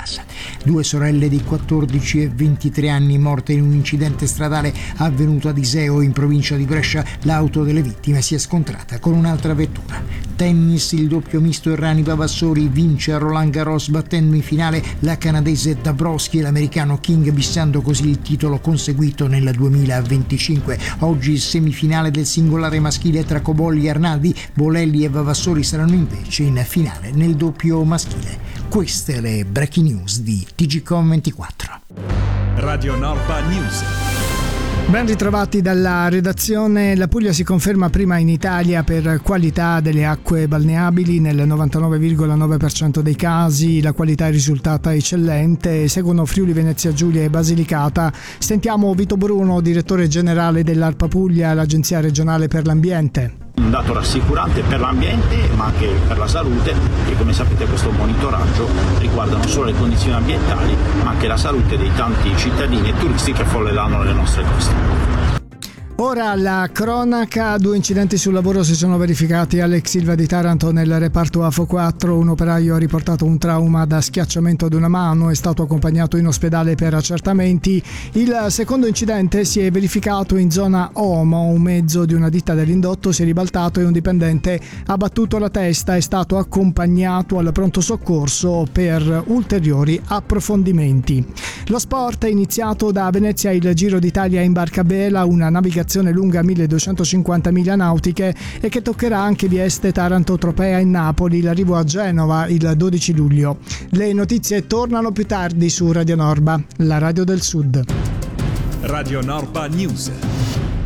casa. 2 sorelle di 14 e 23 anni morte in un incidente stradale avvenuto ad Iseo, in provincia di Brescia. L'auto delle vittime si è scontrata con un'altra vettura. Tennis, il doppio misto Errani Vavassori vince a Roland Garros battendo in finale la canadese Dabrowski e l'americano King, bissando così il titolo conseguito nel 2025. Oggi semifinale del singolare maschile tra Cobolli e Arnaldi. Bolelli e Vavassori saranno invece in finale nel doppio maschile. Queste le breaking news di TGCOM24. Radio Norba News. Ben ritrovati dalla redazione. La Puglia si conferma prima in Italia per qualità delle acque balneabili. Nel 99,9% dei casi la qualità è risultata eccellente. Seguono Friuli, Venezia Giulia e Basilicata. Sentiamo Vito Bruno, direttore generale dell'ARPA Puglia, l'Agenzia regionale per l'ambiente. Un dato rassicurante per l'ambiente ma anche per la salute, e come sapete questo monitoraggio riguarda non solo le condizioni ambientali ma anche la salute dei tanti cittadini e turisti che affolleranno le nostre coste. Ora la cronaca. 2 incidenti sul lavoro si sono verificati all'ex Ilva di Taranto nel reparto AFO 4. Un operaio ha riportato un trauma da schiacciamento ad una mano, è stato accompagnato in ospedale per accertamenti. Il secondo incidente si è verificato in zona Omo. Un mezzo di una ditta dell'indotto si è ribaltato e un dipendente ha battuto la testa. È stato accompagnato al pronto soccorso per ulteriori approfondimenti. Lo sport è iniziato da Venezia il Giro d'Italia in barca a vela, una navigazione lunga 1250 miglia nautiche e che toccherà anche Vieste, Taranto, Tropea e Napoli. L'arrivo a Genova il 12 luglio. Le notizie tornano più tardi su Radio Norba, la radio del Sud. Radio Norba News.